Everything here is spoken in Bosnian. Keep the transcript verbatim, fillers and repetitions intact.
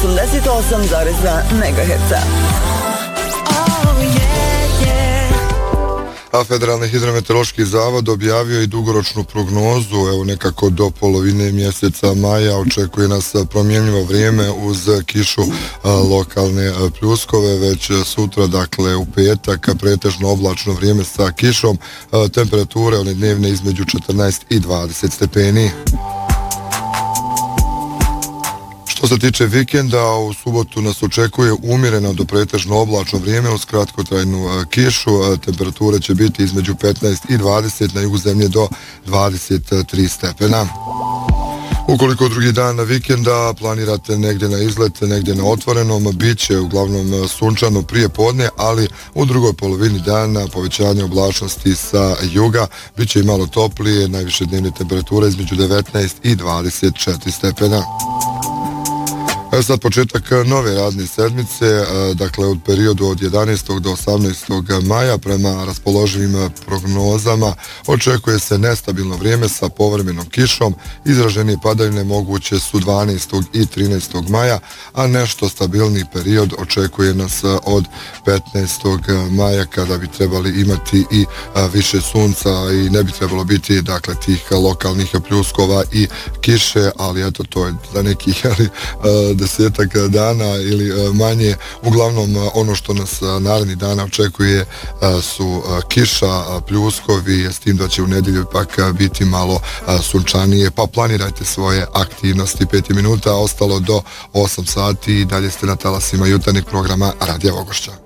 osamdeset osam zarez dva megaherca. A Federalni hidrometeorološki zavod objavio i dugoročnu prognozu, evo nekako do polovine mjeseca maja očekuje nas promjenjivo vrijeme uz kišu, a, lokalne a, pljuskove, već sutra, dakle u petak, pretežno oblačno vrijeme sa kišom, a, temperature one dnevne između četrnaest i dvadeset stepeni. Što se tiče vikenda, u subotu nas očekuje umjereno do pretežno oblačno vrijeme uz kratkotrajnu kišu. Temperature će biti između petnaest i dvadeset, na jugu zemlje do dvadeset tri stepena. Ukoliko drugi dan vikenda planirate negdje na izlet, negdje na otvorenom, bit će uglavnom sunčano prije podne, ali u drugoj polovini dana povećanje oblačnosti sa juga, bit će i malo toplije, najviše dnevne temperature između devetnaest i dvadeset četiri stepena. Evo sad početak nove radne sedmice, dakle od periodu od jedanaestog do osamnaestog maja prema raspoloživim prognozama očekuje se nestabilno vrijeme sa povremenom kišom, izraženije padavine moguće su dvanaestog i trinaestog maja, a nešto stabilniji period očekuje nas od petnaestog maja kada bi trebali imati i više sunca i ne bi trebalo biti dakle tih lokalnih pljuskova i kiše, ali eto to je za nekih ali, desetak dana ili manje. Uglavnom ono što nas narednih dana očekuje su kiša, pljuskovi, s tim da će u nedjelju ipak biti malo sunčanije, pa planirajte svoje aktivnosti. Pet minuta ostalo do osam sati i dalje ste na talasima jutarnjeg programa Radija Vogošća.